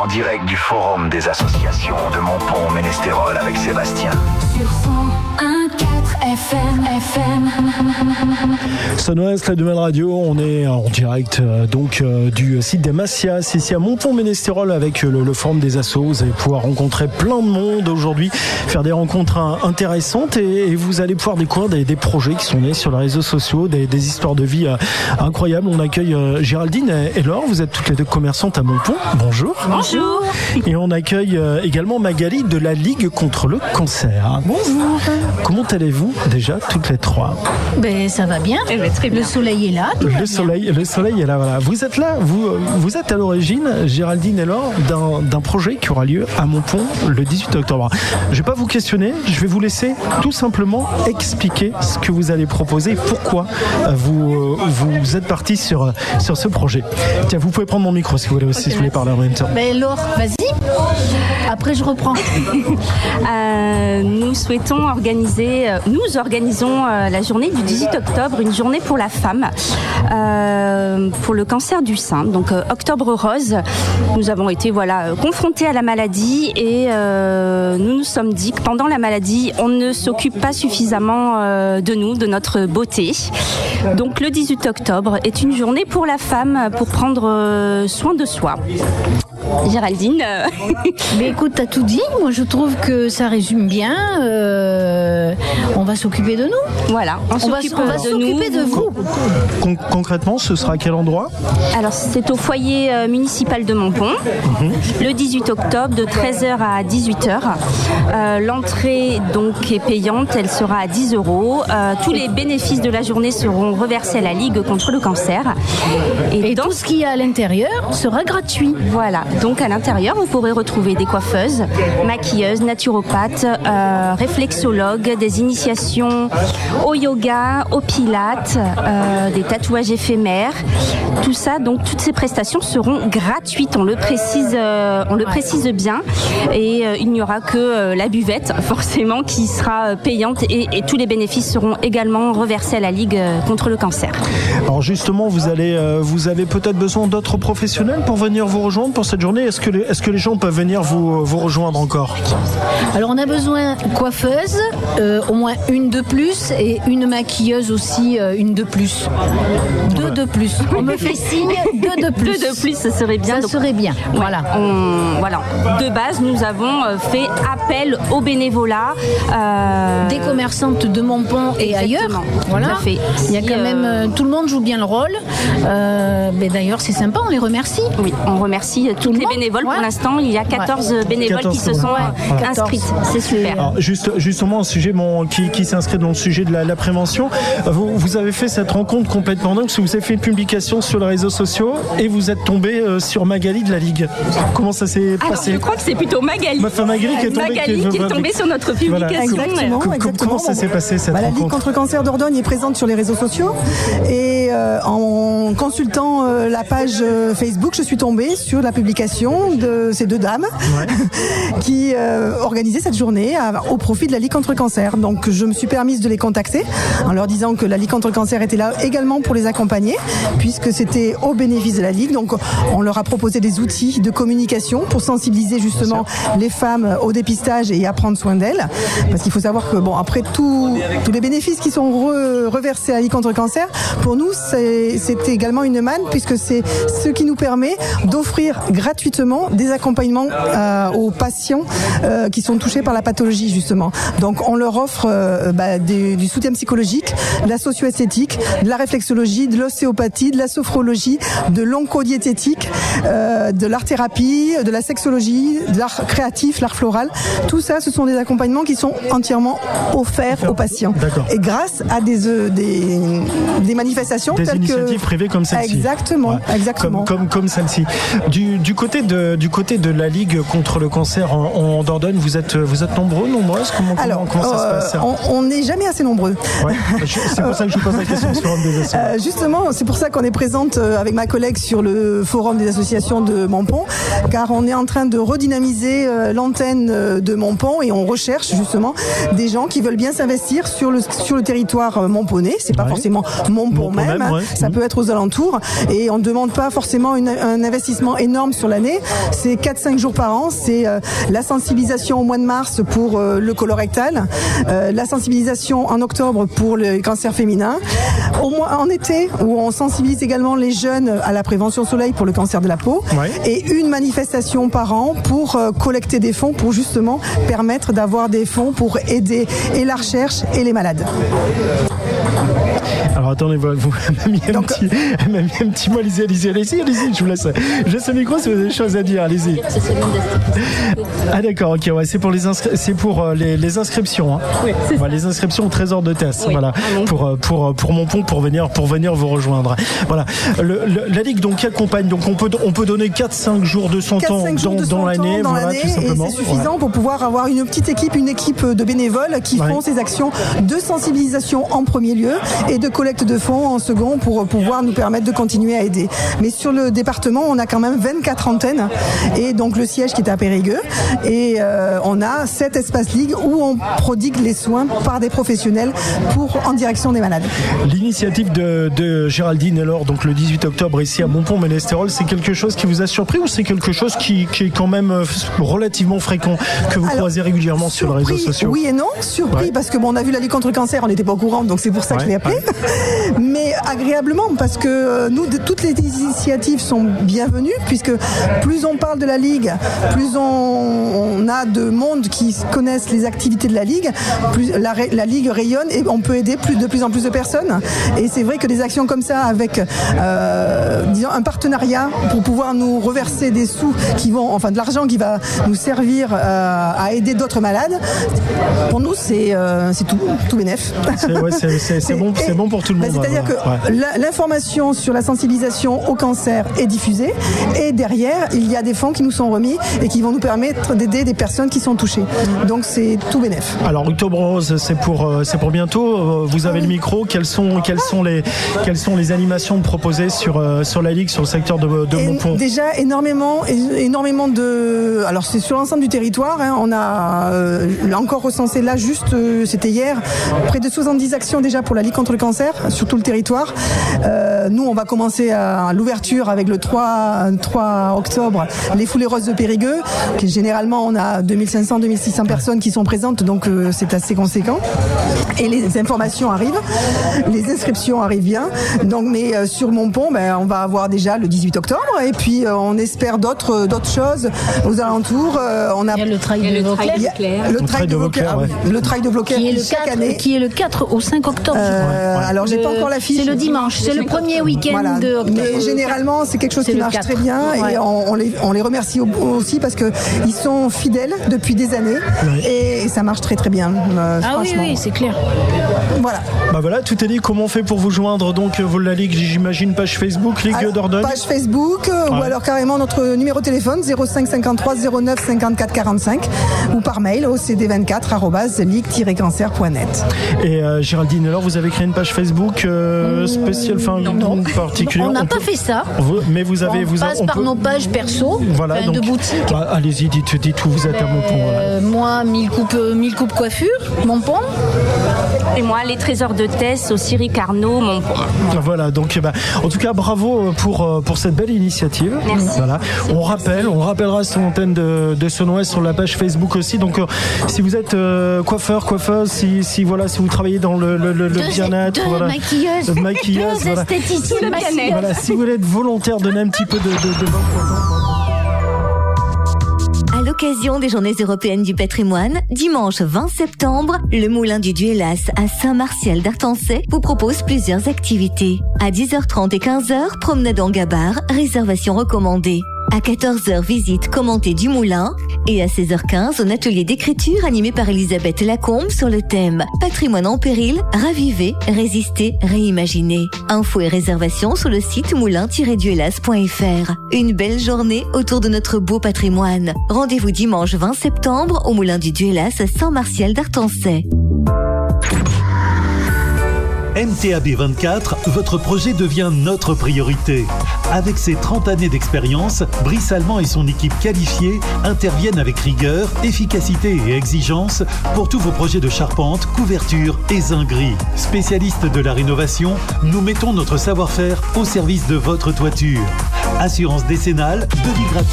direct du Forum des associations de Montpont-Ménestérol avec Sébastien. Sur 101.4 FM. Sonores, la Nouvelle Radio, on est en direct du site des Massias, ici à Montpont-Ménestérol avec le Forum des assos. Vous allez pouvoir rencontrer plein de monde aujourd'hui, faire des rencontres intéressantes et vous allez pouvoir découvrir des projets qui sont nés sur les réseaux sociaux, des histoires de vie incroyables. On accueille Géraldine et Laure, vous êtes toutes les deux commerçantes à Montpont. Bonjour. Bonjour. Et on accueille également Magali de la Ligue contre le cancer. Bonjour. Comment allez-vous déjà toutes les trois? Ça va bien. Très bien. Le soleil est là. Le soleil est là. Voilà. Vous êtes là. Vous êtes à l'origine, Géraldine et Laure, d'un projet qui aura lieu à Montpont le 18 octobre. Je ne vais pas vous questionner. Je vais vous laisser tout simplement expliquer ce que vous allez proposer, pourquoi vous êtes partis sur ce projet. Tiens, vous pouvez prendre mon micro si vous voulez aussi, si vous voulez parler en même temps. Laure, vas-y. Après, je reprends. Nous organisons la journée du 18 octobre, une journée pour la femme, pour le cancer du sein. Donc, Octobre Rose, nous avons été confrontés à la maladie et nous nous sommes dit que pendant la maladie, on ne s'occupe pas suffisamment de nous, de notre beauté. Donc, le 18 octobre est une journée pour la femme, pour prendre soin de soi. Géraldine. Mais écoute, t'as tout dit. Moi, je trouve que ça résume bien. On va s'occuper de nous. Voilà, on va s'occuper de vous. Concrètement, ce sera à quel endroit? Alors, c'est au foyer municipal de Montpont, le 18 octobre, de 13h à 18h. L'entrée donc est payante, elle sera à 10 €. Tous les bénéfices de la journée seront reversés à la Ligue contre le cancer. Et tout ce qu'il y a à l'intérieur sera gratuit. Voilà. Donc à l'intérieur, vous pourrez retrouver des coiffeuses, maquilleuses, naturopathes, réflexologues, des initiations au yoga, au pilates, des tatouages éphémères. Tout ça, donc toutes ces prestations seront gratuites. On le précise bien. Et il n'y aura que la buvette, forcément, qui sera payante. Et tous les bénéfices seront également reversés à la Ligue contre le cancer. Alors justement, vous avez peut-être besoin d'autres professionnels pour venir vous rejoindre pour cette journée. Est-ce que les gens peuvent venir vous rejoindre encore? Alors on a besoin de coiffeuses, au moins une de plus, et une maquilleuse aussi, une de plus. Deux de plus. On me fait signe, deux de plus. Deux de plus, ça serait bien. Ça serait bien. Voilà. De base, nous avons fait appel au bénévolat. Des commerçantes de Montpont et ailleurs. Voilà. Tout à fait. Il y a quand même, tout le monde joue bien le rôle. Mais d'ailleurs, c'est sympa, on les remercie. Oui, on remercie tous les bénévoles. Pour l'instant, il y a 14 bénévoles qui se sont inscrites. C'est super. Alors, justement, un sujet qui s'inscrit dans le sujet de la prévention. Vous avez fait cette rencontre complètement dingue, parce que vous avez fait une publication sur les réseaux sociaux et vous êtes tombé sur Magali de la Ligue. Comment ça s'est passé? Je crois que c'est plutôt Magali. Magali qui est tombée sur notre publication. Voilà. Exactement. Comment ça s'est passé cette rencontre? La Ligue contre le cancer d'Ordogne est présente sur les réseaux sociaux et en consultant la page Facebook, je suis tombée sur la publication de ces deux dames qui organisaient cette journée au profit de la Ligue contre le cancer. Donc je me suis permise de les contacter en leur disant que la Ligue contre le cancer était là également pour les accompagner, puisque c'était au bénéfice de la Ligue. Donc on leur a proposé des outils de communication pour sensibiliser justement les femmes au dépistage et à prendre soin d'elles. Parce qu'il faut savoir que après tous les bénéfices qui sont reversés à la Ligue contre le cancer, pour nous c'est également une manne, puisque c'est ce qui nous permet d'offrir gratuitement des accompagnements aux patients qui sont touchés par la pathologie justement. Donc on leur offre du soutien psychologique, de la socio-esthétique, de la réflexologie, de l'ostéopathie, de la sophrologie, de l'oncodiététique, de l'art-thérapie, de la sexologie, de l'art créatif, l'art floral. Tout ça, ce sont des accompagnements qui sont entièrement offerts aux patients. D'accord. Et grâce à des manifestations des telles initiatives privées comme celle-ci. Exactement, ouais. exactement. Comme celle-ci. Du côté de la Ligue contre le cancer en Dordogne, vous êtes nombreuses. Comment ça se passe? On n'est jamais assez nombreux. Ouais. C'est pour ça que je vous pose la question sur Forum des associations. Justement, c'est pour ça qu'on est présente avec ma collègue sur le Forum des associations de Montpont, car on est en train de redynamiser l'antenne de Montpont et on recherche justement des gens qui veulent bien s'investir sur le territoire montponnais. C'est pas forcément Montpont même, ça peut être aux alentours, et on ne demande pas forcément un investissement énorme sur l'année. C'est 4-5 jours par an. C'est la sensibilisation au mois de mars pour le colorectal, la sensibilisation en octobre pour le cancer féminin, au mois en été où on sensibilise également les jeunes à la prévention soleil pour le cancer de la peau, et une manifestation par an pour collecter des fonds pour justement permettre d'avoir des fonds pour aider et la recherche et les malades. Alors attendez, vous m'avez mis un petit mot, allez-y, je vous laisse le micro si vous avez des choses à dire, allez-y. Ah d'accord, ok, ouais, c'est pour les inscriptions, hein. Oui, c'est les inscriptions au trésor de Tess, voilà, pour Montpont, pour venir vous rejoindre. Voilà, la Ligue donc accompagne, donc on peut donner 4-5 jours de son temps dans l'année, voilà, tout simplement. Et c'est suffisant pour pouvoir avoir une équipe de bénévoles qui font ces actions de sensibilisation en premier lieu et de collecte de fonds en second pour pouvoir nous permettre de continuer à aider. Mais sur le département, on a quand même 24 antennes et donc le siège qui est à Périgueux, et on a 7 espaces Ligue où on prodigue les soins par des professionnels en direction des malades. L'initiative de Géraldine et Laure, donc le 18 octobre ici à Montpont-Ménestérol, c'est quelque chose qui vous a surpris ou c'est quelque chose qui est quand même relativement fréquent, que vous croisez régulièrement sur les réseaux sociaux? Oui et non, surpris parce que on a vu la Ligue contre le cancer, on n'était pas au courant, donc c'est pour ça que je l'ai appelé. Mais agréablement, parce que toutes les initiatives sont bienvenues, puisque plus on parle de la Ligue, plus on a de monde qui connaissent les activités de la Ligue, plus la Ligue rayonne et on peut aider de plus en plus de personnes. Et c'est vrai que des actions comme ça, avec disons un partenariat pour pouvoir nous reverser des sous de l'argent qui va nous servir à aider d'autres malades, pour nous c'est tout bénef. C'est bon pour tout le monde. C'est-à-dire que l'information sur la sensibilisation au cancer est diffusée, et derrière il y a des fonds qui nous sont remis et qui vont nous permettre d'aider des personnes qui sont touchées. Donc c'est tout bénef. Alors Octobre Rose, c'est pour bientôt. Vous avez le micro. Quelles sont les animations proposées sur la Ligue, sur le secteur de Montpont? Déjà énormément de. Alors c'est sur l'ensemble du territoire. Hein, on a encore recensé là c'était hier, près de 70 actions déjà pour la Ligue contre le cancer sur tout le territoire. Nous, on va commencer à l'ouverture avec le 3 octobre, les Foulées Roses de Périgueux, qui généralement on a 2500-2600 personnes qui sont présentes, donc c'est assez conséquent. Et les informations arrivent, les inscriptions arrivent bien. Donc, mais sur Montpont, on va avoir déjà le 18 octobre, et puis on espère d'autres choses aux alentours. Il y a le trail de Vauclair. Le trail de Vauclair chaque année. Qui est le 4 au 5 octobre. Alors j'ai pas encore l'affiche. C'est le dimanche, c'est le premier week-end de octobre. Mais généralement c'est quelque chose qui marche très bien, et on les remercie aussi parce que ils sont fidèles depuis des années, et ça marche très très bien. Franchement. Oui, c'est clair. Voilà, tout est dit. Comment on fait pour vous joindre? Donc la Ligue, j'imagine, page Facebook, Ligue d'Ordogne. Page Facebook, ou alors carrément notre numéro de téléphone 05 53 09 54 45, ou par mail au cd24@ligue-cancer.net. Et Géraldine, alors vous avez créé une page Facebook spéciale, non particulière? On n'a pas fait ça. Mais vous avez, on passe par nos pages perso, de boutique. Allez-y, dites où vous êtes à Montpont. Moi, 1000 coupes coiffure, Montpont. Et moi, les trésors de Tess au Cyril Carnot, Montpont. Voilà, donc en tout cas bravo pour cette belle initiative. Merci. Voilà. On rappellera sur l'antenne de Sonouest, sur la page Facebook aussi. Donc si vous êtes coiffeuse, si vous travaillez dans le bien-être, maquilleuse, esthéticienne, voilà, si vous êtes volontaire, donnez un petit peu de À l'occasion des Journées européennes du patrimoine, dimanche 20 septembre, le Moulin du Duellas à Saint-Martial d'Artancais vous propose plusieurs activités. À 10h30 et 15h, promenade en gabar, réservation recommandée. À 14h, visite commentée du moulin. Et à 16h15, un atelier d'écriture animé par Elisabeth Lacombe sur le thème « Patrimoine en péril, raviver, résister, réimaginer ». Infos et réservations sur le site moulin-duellas.fr. Une belle journée autour de notre beau patrimoine. Rendez-vous dimanche 20 septembre au Moulin du Duellas à Saint-Martial d'Artancais. MTAB 24, votre projet devient notre priorité. Avec ses 30 années d'expérience, Brice Allemand et son équipe qualifiée interviennent avec rigueur, efficacité et exigence pour tous vos projets de charpente, couverture et zinguerie. Spécialistes de la rénovation, nous mettons notre savoir-faire au service de votre toiture. Assurance décennale, devis gratuit.